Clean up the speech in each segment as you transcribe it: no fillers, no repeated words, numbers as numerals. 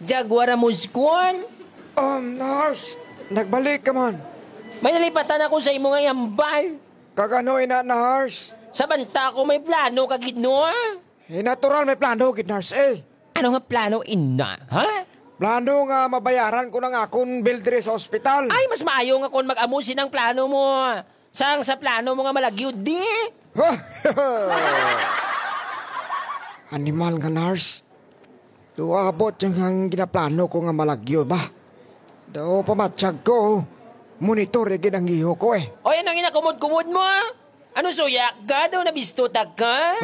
Jaguar muskon. Nars, nagbalik ka man. May nalipatan ako sa imo nga yambal. Kaganoy na, Nars. Sa banta ko may plano kagid no. Natural may plano, gid Nars Ano nga plano ina? Ha? Plano nga mabayaran ko ng akong bill diri sa ospital. Ay, mas maayo nga kung mag-amusin ang plano mo. Sang sa plano mo nga malagyod di. Animal nga, Nars. Duabot yung ang ginaplano ko nga malagyo ba? Daw pamatsyag ko. Monitor yung ginangiho ko O ano ginakumod-kumod mo? Ano suyak ka? Daw nabistutak ka?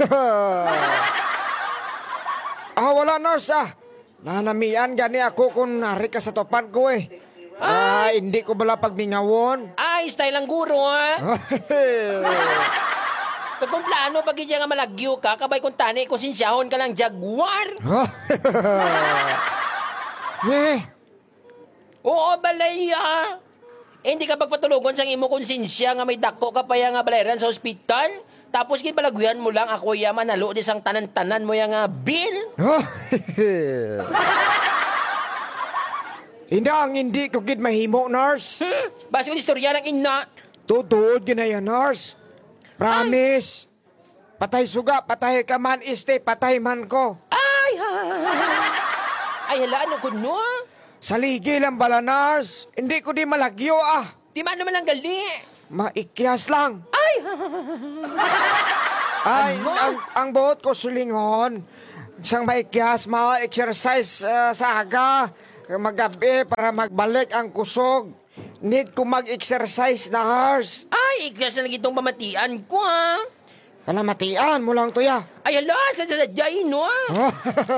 Wala, Nars Nanamian gani ako kung nari ka sa topan ko hindi ko bala pagmingawon. Ay, style ang guro Kung plano pag nga malagyo ka, kabay kung tani, konsensyahon ka lang jaguar. Oo, balaya. Hindi ka pagpatulugon sa imo konsensya nga may dako ka pa nga balayaran sa ospital. Tapos ginpalaguyan mo lang ako yaman nalo di sang tanan-tanan mo nga bill. Hindi ko gid mahimo, Nars. Basi yung istorya ng ina. Tutuod ginaya, Nars. Promise. Patay suga, patay ka man, patay man ko. Ay, hala, ano ko no? Saligi lang bala, Nars. Hindi ko di malagyo Di man naman lang gali. Maikyas lang. Ay, ang buhot ko sulingon. Isang maikyas, ma-exercise sa aga. Magabi para magbalik ang kusog. Need ko mag-exercise na, Nars. Ay, ikas na lang itong pamatian ko Palamatian mo lang to ya. Ay, hala, sadya no?